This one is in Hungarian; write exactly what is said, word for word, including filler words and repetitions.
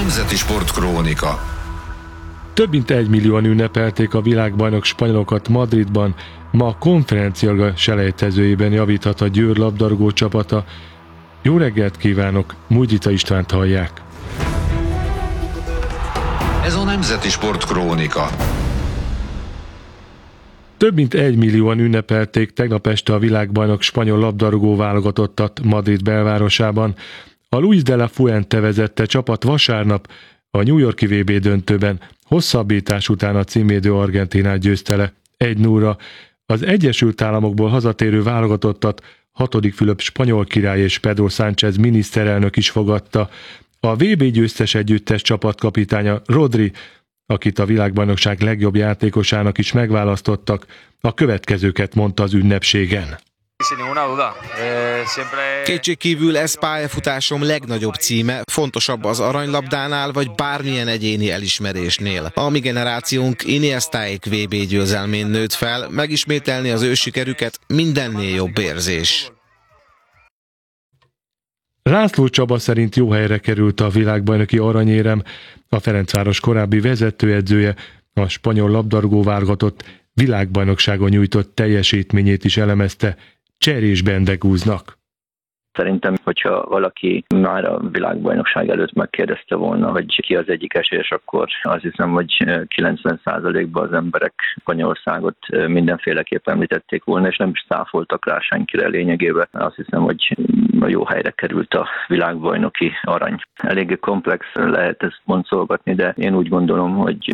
Nemzeti Sportkrónika. Több mint egy millióan ünnepelték a világbajnok spanyolokat Madridban. Ma a konferenciaga selejtezőjében javíthat a Győr labdarúgó csapata. Jó reggelt kívánok, Mújdzita Istvánt hallják. Ez a Nemzeti Sportkrónika. Több mint egy millióan ünnepelték tegnap este a világbajnok spanyol labdarúgó válogatottat Madrid belvárosában. A Luis de la Fuente vezette csapat vasárnap a New York-i vé bé döntőben hosszabbítás után a címvédő Argentínát győzte le egy nullra. Az Egyesült Államokból hazatérő válogatottat hatodik Fülöp spanyol király és Pedro Sánchez miniszterelnök is fogadta. A vé bé győztes együttes csapatkapitánya Rodri, akit a világbajnokság legjobb játékosának is megválasztottak, a következőket mondta az ünnepségen. Kétségkívül ez pályafutásom legnagyobb címe, fontosabb az aranylabdánál vagy bármilyen egyéni elismerésnél. A mi generációnk Iniestáék vé bé győzelmén nőtt fel, megismételni az ő sikerüket mindennél jobb érzés. László Csaba szerint jó helyre került a világbajnoki aranyérem. A Ferencváros korábbi vezetőedzője a spanyol labdarúgó válogatott világbajnokságon nyújtott teljesítményét is elemezte. Cserés Bendegúznak. Szerintem, hogyha valaki már a világbajnokság előtt megkérdezte volna, hogy ki az egyik esélyes, akkor azt hiszem, hogy kilencven százalékban az emberek Spanyolországot mindenféleképpen említették volna, és nem is cáfoltak rá senkire lényegében. Azt hiszem, hogy a jó helyre került a világbajnoki arany. Eléggé komplex lehet ezt boncolgatni, de én úgy gondolom, hogy